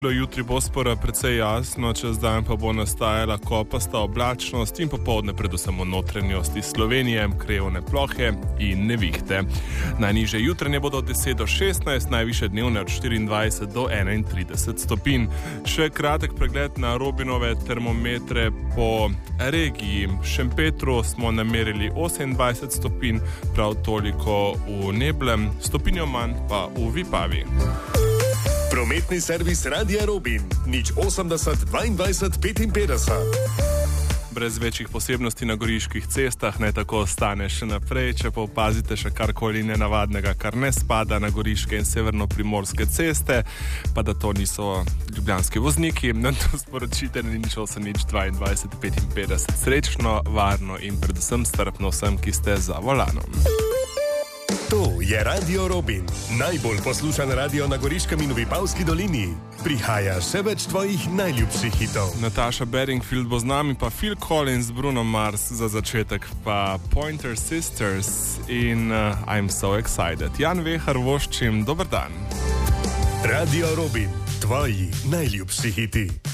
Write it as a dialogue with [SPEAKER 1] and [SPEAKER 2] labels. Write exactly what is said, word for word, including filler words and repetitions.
[SPEAKER 1] Jutri bo spora precej jasno, čez dan pa bo nastajala kopasta oblačnost in popoldne predvsem v notranjosti Slovenije, krajevne plohe in nevihte. Najnižje jutranje bodo od deset do šestnajst, najvišje dnevne od štiriindvajset do enaintrideset stopinj. Še kratek pregled na Robinove termometre po regiji. V Šempetru smo namerili osemindvajset stopinj, prav toliko v Neblem, stopinjo manj pa v Vipavi.
[SPEAKER 2] Prometni servis Radia Robin, nič osemdeset dvaindvajset petinpetdeset.
[SPEAKER 1] Brez večjih posebnosti na goriških cestah, ne tako ostane še naprej, če pa opazite še karkoli nenavadnega, kar ne spada na goriške in severno-primorske ceste, pa da to niso ljubljanski vozniki, nam to sporočite na nič osem nič dvaindvajset petinpetdeset. Srečno, varno in predvsem strpno vsem, ki ste za volanom.
[SPEAKER 2] To je Radio Robin, najbolj poslušan radio na Goriškem in v Vipavski dolini. Prihaja še več tvojih najljubših hitov.
[SPEAKER 1] Nataša Bedingfield bo z nami, pa Phil Collins, Bruno Mars za začetek, pa Pointer Sisters in uh, I'm So Excited. Jan Vehar voščim, dober dan.
[SPEAKER 2] Radio Robin, tvoji najljubši hiti.